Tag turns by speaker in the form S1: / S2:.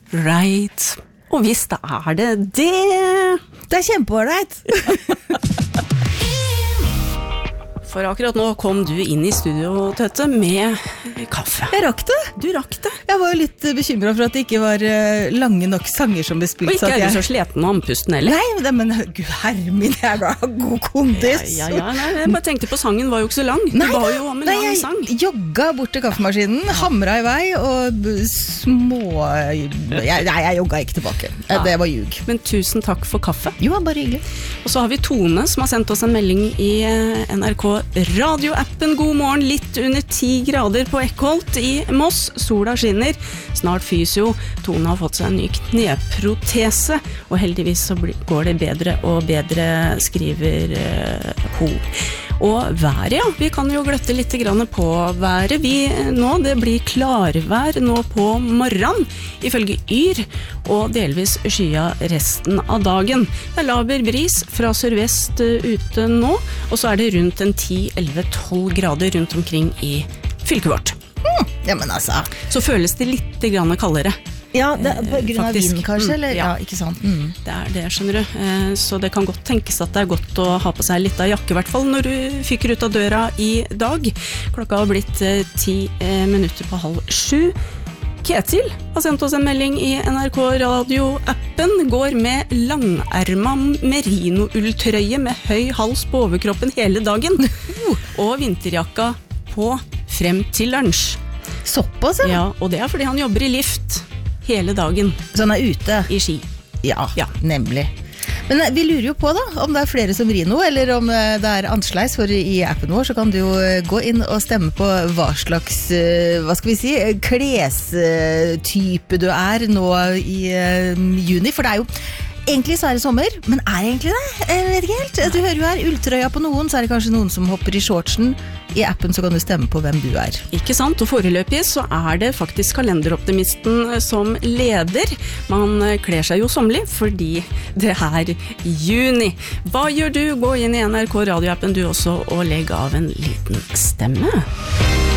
S1: right. Og visst det det.
S2: Det kjempeålreit.
S1: For akkurat nå kom du inn I studio, Tøtte, med kaffe.
S2: Jeg rakk det.
S1: Du rakk det.
S2: Jeg var jo litt bekymret for at det ikke var lange nok sanger som ble spilt.
S1: Og ikke du så sleten og andpusten heller.
S2: Nei, men Gud, herre min, jeg har god kondis.
S1: Ja, nei, jeg bare tenkte på sangen var jo ikke så lang. Det var jo om en lang sang.
S2: Jeg jogga bort til kaffemaskinen, hamret I vei, og jeg jogga ikke tilbake. Det var ljug.
S1: Men tusen takk for kaffe.
S2: Jo, bare hyggelig.
S1: Og så har vi Tone som har sendt oss en melding I NRK radioappen. God morgen, litt under 10 grader på Eckholt I Moss. Sola skinner, snart fysio. Tone har fått seg en ny kneprotese, og heldigvis så går det bedre og bedre, skriver hun. Og været, ja, vi kan jo gløtte litt grann på været. Det blir klarvær nå på morgenen, ifølge Yr, og delvis skya resten av dagen. Det laber bris fra sørvest ute nå, og så det rundt en 10-11-12 grader rundt omkring I fylket vårt.
S2: Ja, men altså.
S1: Så føles det litt grann kaldere.
S2: Ja, på grunn av vinden kanskje, eller? Ja, ikke sant.
S1: Det det, skjønner du. Så det kan godt tenkes at det godt å ha på seg litt av jakke, I hvert fall når du fyker ut av døra I dag. Klokka har blitt 10 minutter på 6:30. Ketil har sendt oss en melding I NRK radioappen, går med langerma merino-ulltrøye med høy hals på overkroppen hele dagen, og vinterjakka på frem til lunsj.
S2: Såpass, ja?
S1: Ja, og det fordi han jobber I lift hele dagen.
S2: Så han ute?
S1: I ski.
S2: Ja, nemlig. Men vi lurer jo på da, om det flere som rir noe, eller om det annerledes, for I appen vår så kan du jo gå inn og stemme på hva slags, hva skal vi si, klestype du nå I juni, for det jo egentlig så det sommer, men det egentlig det? Jeg vet ikke helt. Du hører jo her ulltrøya på noen, så det kanskje noen som hopper I shortsen. I appen så kan du stemme på hvem du Ikke
S1: sant, og foreløpig så det faktisk kalenderoptimisten som leder. Man kler seg jo sommerlig, fordi det juni. Hva gjør du? Gå inn I NRK radioappen du også, og legg av en liten stemme.